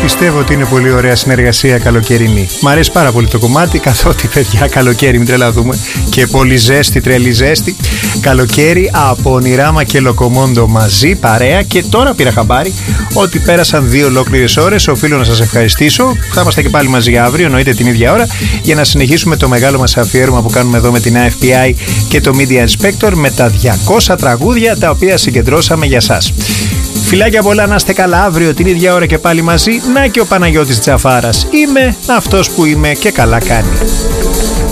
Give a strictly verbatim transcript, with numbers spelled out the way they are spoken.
Πιστεύω ότι είναι πολύ ωραία συνεργασία καλοκαιρινή. Μ' αρέσει πάρα πολύ το κομμάτι, καθότι παιδιά καλοκαίρι, μην τρελαθούμε. Και πολύ ζέστη, τρελή ζέστη. Καλοκαίρι από Ονειράμα και Λοκομόντο μαζί, παρέα. Και τώρα πήρα χαμπάρι ότι πέρασαν δύο ολόκληρες ώρες. Οφείλω να σας ευχαριστήσω. Θα είμαστε και πάλι μαζί αύριο, εννοείται την ίδια ώρα, για να συνεχίσουμε το μεγάλο μας αφιέρωμα που κάνουμε εδώ με την Εφ Πι Άι και το Media Inspector με τα διακόσια τραγούδια τα οποία συγκεντρώσαμε για σας. Φιλάκια πολλά, να είστε καλά, αύριο την ίδια ώρα και πάλι μαζί. Να και ο Παναγιώτης Τζαφάρας. Είμαι αυτός που είμαι και καλά κάνει.